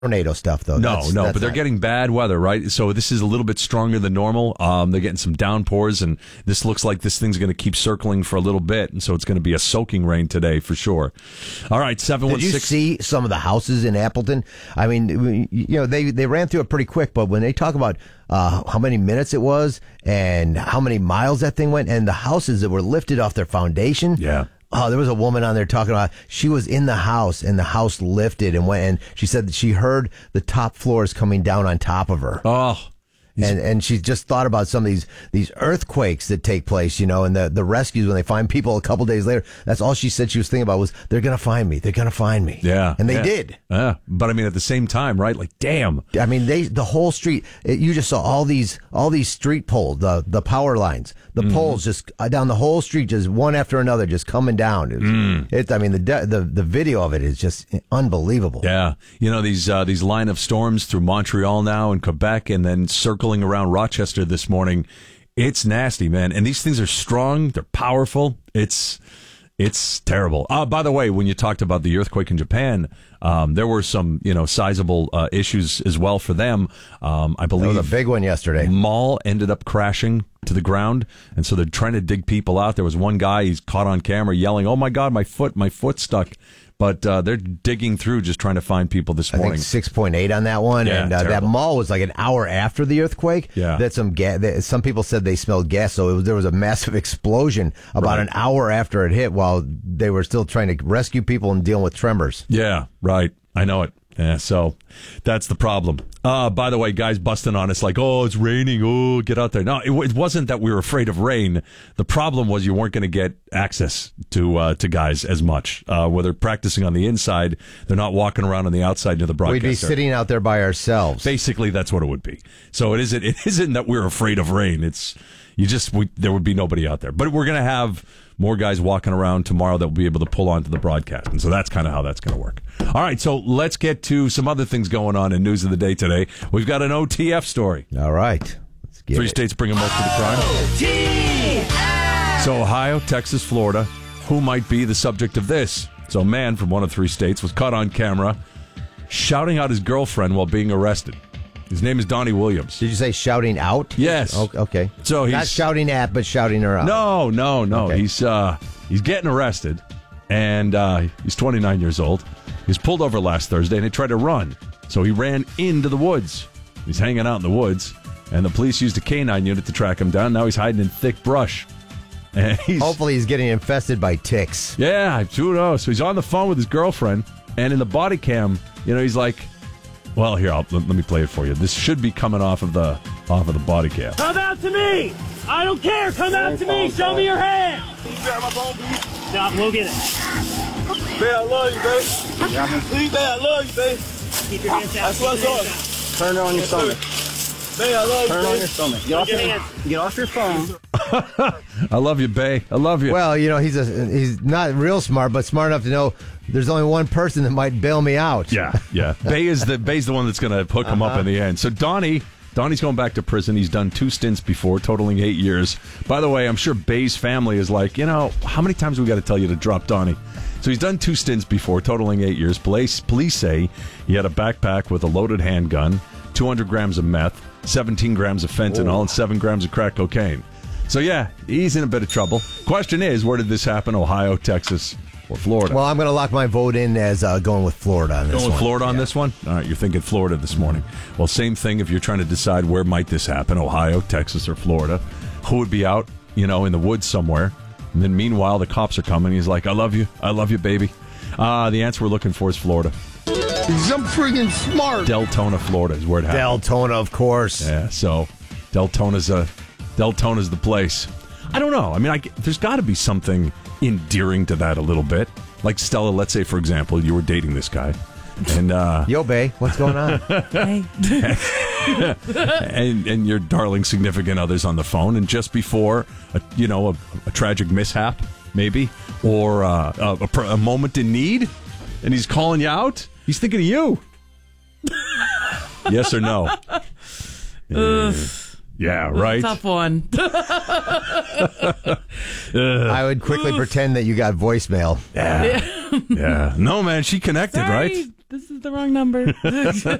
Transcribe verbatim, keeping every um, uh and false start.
tornado stuff, though. No, that's, no, that's but they're not... getting bad weather, right? So this is a little bit stronger than normal. Um, they're getting some downpours, and this looks like this thing's going to keep circling for a little bit, and so it's going to be a soaking rain today for sure. All right, seven one six. Did you see some of the houses in Appleton? I mean, you know, they, they ran through it pretty quick, but when they talk about uh, how many minutes it was and how many miles that thing went, and the houses that were lifted off their foundation. Yeah. Oh, there was a woman on there talking about she was in the house and the house lifted and went, and she said that she heard the top floors coming down on top of her. Oh, and and she just thought about some of these these earthquakes that take place, you know, and the the rescues when they find people a couple days later. That's all she said she was thinking about was they're gonna find me, they're gonna find me. Yeah, and they yeah. did. Yeah, but I mean, at the same time, right? Like, damn. I mean, they the whole street. It, you just saw all these all these street poles, the the power lines, the mm-hmm. poles just uh, down the whole street, just one after another, just coming down. It's, mm. it, I mean, the the the video of it is just unbelievable. Yeah, you know these uh, these line of storms through Montreal now and Quebec, and then circling around Rochester this morning. It's nasty, man. And these things are strong. They're powerful. It's it's terrible. Uh, by the way, when you talked about the earthquake in Japan, um, there were some, you know, sizable uh, issues as well for them. Um, I believe that was a big one yesterday. Mall ended up crashing to the ground, and so they're trying to dig people out. There was one guy, he's caught on camera yelling, "Oh my God, my foot, my foot's stuck." But uh, they're digging through, just trying to find people this morning. I think six point eight on that one, yeah, and uh, that mall was like an hour after the earthquake. Yeah, that some ga- that some people said they smelled gas, so it was, there was a massive explosion about right. an hour after it hit, while they were still trying to rescue people and dealing with tremors. Yeah, right. I know it. Yeah, so that's the problem. Uh, by the way, guys busting on us like, oh, it's raining. Oh, get out there. No, it, it wasn't that we were afraid of rain. The problem was you weren't going to get access to uh, to guys as much. Uh, where they're practicing on the inside, they're not walking around on the outside near the broadcaster. We'd be sitting out there by ourselves. Basically, that's what it would be. So it isn't. It isn't that we're afraid of rain. It's you just we, there would be nobody out there. But we're going to have more guys walking around tomorrow that will be able to pull onto the broadcast. And so that's kind of how that's going to work. All right, so let's get to some other things going on in News of the Day today. We've got an O T F story. All right. Let's get Three it. states bringing most of the crime. O T F! So Ohio, Texas, Florida. Who might be the subject of this? So a man from one of three states was caught on camera shouting out his girlfriend while being arrested. His name is Donnie Williams. Did you say shouting out? Yes. Oh, okay. So he's not shouting at, but shouting her out. No, no, no. Okay. He's uh, he's getting arrested, and uh, he's twenty-nine years old. He was pulled over last Thursday, and he tried to run. So he ran into the woods. He's hanging out in the woods, and the police used a canine unit to track him down. Now he's hiding in thick brush. And he's, Hopefully he's getting infested by ticks. Yeah, who knows? So he's on the phone with his girlfriend, and in the body cam, you know, he's like, well, here, I'll, let, let me play it for you. This should be coming off of the off of the body cam. Come out to me! I don't care! Come out to me! Show me your hand! Can you grab my phone, please? No, we'll get it. Babe, I love you, babe. Yeah. Please, babe, I love you, babe. Keep your hands out. That's what's on. Turn it on your stomach. Babe, I love you, Turn it babe. on your stomach. Get off your your, hands. get off your phone. I love you, Bay. I love you. Well, you know, he's a he's not real smart, but smart enough to know there's only one person that might bail me out. Yeah, yeah. Bay is the Bay's the one that's going to hook him Uh-huh. up in the end. So Donnie, Donnie's going back to prison. He's done two stints before, totaling eight years. By the way, I'm sure Bay's family is like, you know, how many times have we got to tell you to drop Donnie? So he's done two stints before, totaling eight years. Police, police say he had a backpack with a loaded handgun, two hundred grams of meth, seventeen grams of fentanyl, Ooh. and seven grams of crack cocaine. So yeah, he's in a bit of trouble. Question is, where did this happen? Ohio, Texas, or Florida? Well, I'm going to lock my vote in as uh, going with Florida on this Going with one. Florida on Yeah. this one? All right, you're thinking Florida this morning. Well, same thing if you're trying to decide where might this happen, Ohio, Texas, or Florida. Who would be out, you know, in the woods somewhere? And then meanwhile, the cops are coming. He's like, I love you. I love you, baby. Uh, the answer we're looking for is Florida. I'm freaking smart. Deltona, Florida is where it happened. Deltona, of course. Yeah, so Deltona's a Deltona's the place. I don't know. I mean, I, there's got to be something endearing to that a little bit. Like Stella, let's say, for example, you were dating this guy, and uh, Yo, Bay, what's going on? Hey. and and your darling significant other's on the phone, and just before a, you know a, a tragic mishap, maybe, or uh, a, a, pr- a moment in need, and he's calling you out. He's thinking of you. Yes or no? Yeah. Yeah, right. Tough one. I would quickly Oof. pretend that you got voicemail. Yeah. Yeah. No, man, she connected, Sorry. right? this is the wrong number.